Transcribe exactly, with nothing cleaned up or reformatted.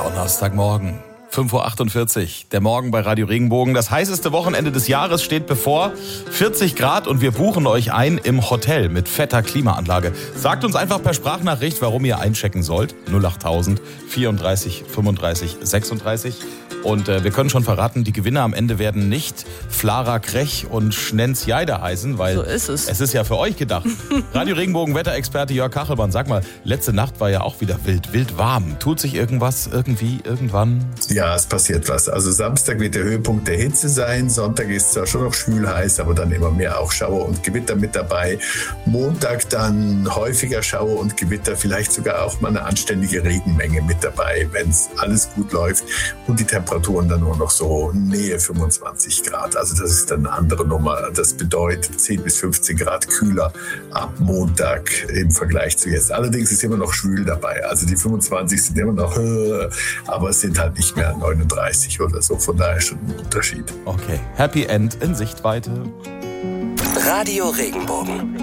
Donnerstagmorgen, fünf Uhr achtundvierzig, der Morgen bei Radio Regenbogen. Das heißeste Wochenende des Jahres steht bevor. vierzig Grad und wir buchen euch ein im Hotel mit fetter Klimaanlage. Sagt uns einfach per Sprachnachricht, warum ihr einchecken sollt. null achttausend vierunddreißig fünfunddreißig sechsunddreißig. Und äh, wir können schon verraten, die Gewinner am Ende werden nicht Flara Krech und Schnenz Jeider heißen, weil so ist es. es ist ja für euch gedacht. Radio Regenbogen Wetterexperte Jörg Kachelmann, sag mal, letzte Nacht war ja auch wieder wild, wild warm. Tut sich irgendwas irgendwie, irgendwann? Ja, es passiert was. Also Samstag wird der Höhepunkt der Hitze sein. Sonntag ist zwar schon noch schwül heiß, aber dann immer mehr auch Schauer und Gewitter mit dabei. Montag dann häufiger Schauer und Gewitter, vielleicht sogar auch mal eine anständige Regenmenge mit dabei, wenn es alles gut läuft. Und die Temperaturen dann nur noch so Nähe fünfundzwanzig Grad. Also das ist dann eine andere Nummer. Das bedeutet zehn bis fünfzehn Grad kühler ab Montag im Vergleich zu jetzt. Allerdings ist immer noch schwül dabei. Also die fünfundzwanzig sind immer noch, aber es sind halt nicht mehr neununddreißig oder so. Von daher schon ein Unterschied. Okay, Happy End in Sichtweite. Radio Regenbogen.